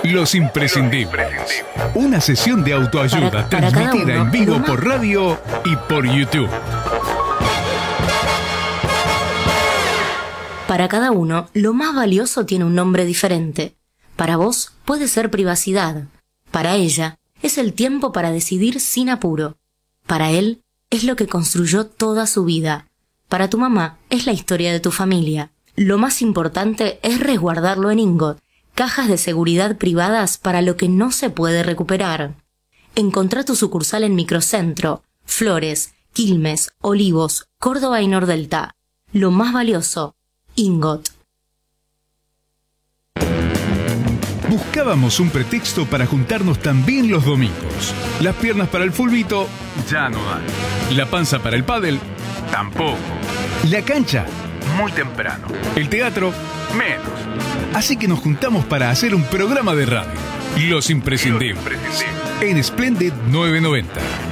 Los Imprescindibles. Una sesión de autoayuda transmitida en vivo por radio y por YouTube. Para cada uno, lo más valioso tiene un nombre diferente. Para vos puede ser privacidad. Para ella es el tiempo para decidir sin apuro. Para él es lo que construyó toda su vida. Para tu mamá es la historia de tu familia. Lo más importante es resguardarlo en Ingot, cajas de seguridad privadas para lo que no se puede recuperar. Encontrá tu sucursal en Microcentro, Flores, Quilmes, Olivos, Córdoba y Nordelta. Lo más valioso, Ingot. Buscábamos un pretexto para juntarnos también los domingos. Las piernas para el fulbito ya no dan. La panza para el pádel tampoco. La cancha muy temprano. El teatro menos. Así que nos juntamos para hacer un programa de radio. Los Imprescindibles. En Splendid 990.